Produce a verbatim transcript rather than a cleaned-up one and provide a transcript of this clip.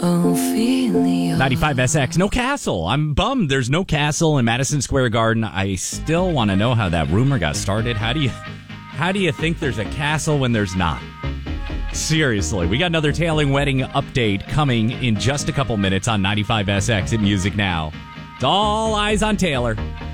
Ophelia. ninety-five S X. No castle. I'm bummed there's no castle in Madison Square Garden. I still want to know how that rumor got started. How do you how do you think there's a castle when there's not? Seriously, we got another Tailing Wedding update coming in just a couple minutes on ninety-five S X at Music Now. It's all eyes on Taylor.